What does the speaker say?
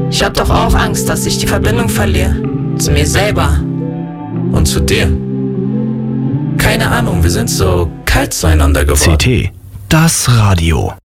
Ich hab doch auch Angst, dass ich die Verbindung verliere. Zu mir selber. Und zu dir. Keine Ahnung, wir sind so kalt zueinander geworden. CT, das Radio.